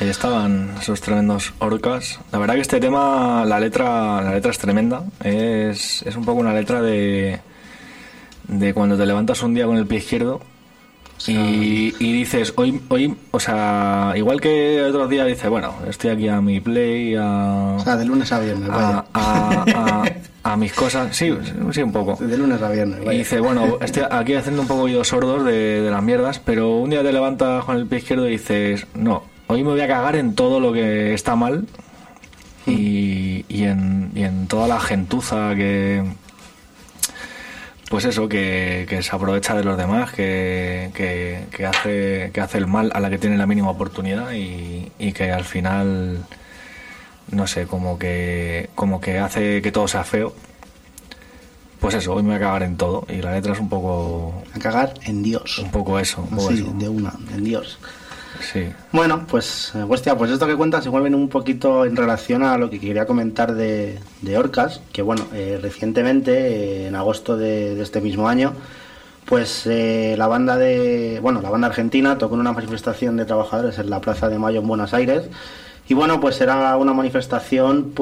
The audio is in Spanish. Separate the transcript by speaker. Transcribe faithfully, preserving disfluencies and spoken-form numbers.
Speaker 1: ahí estaban esos tremendos Orcas. La verdad que este tema, la letra, la letra es tremenda. Es, es un poco una letra de, de cuando te levantas un día con el pie izquierdo. Y, y dices, hoy, hoy, o sea, igual que otros días dices, bueno, estoy aquí a mi play, a...
Speaker 2: O sea, de lunes a viernes,
Speaker 1: a, a, a, a mis cosas, sí, sí, un poco.
Speaker 2: De lunes a viernes, vaya.
Speaker 1: Y dices, bueno, estoy aquí haciendo un poco oídos sordos de, de las mierdas, pero un día te levantas con el pie izquierdo y dices, no, hoy me voy a cagar en todo lo que está mal y, y, en, y en toda la gentuza que... Pues eso, que, que se aprovecha de los demás, que, que, que hace que hace el mal a la que tiene la mínima oportunidad y, y que al final, no sé, como que como que hace que todo sea feo. Pues eso, hoy me voy a cagar en todo y la letra es un poco...
Speaker 2: A cagar en Dios.
Speaker 1: Un poco eso, un poco
Speaker 2: sí,
Speaker 1: eso.
Speaker 2: de una, en Dios.
Speaker 1: Sí.
Speaker 2: Bueno, pues, eh, hostia, pues esto que cuentas igual viene un poquito en relación a lo que quería comentar de, de Orcas, que bueno, eh, recientemente, eh, en agosto de, de este mismo año, pues eh, la banda de, bueno, la banda argentina tocó en una manifestación de trabajadores en la Plaza de Mayo en Buenos Aires, y bueno, pues era una manifestación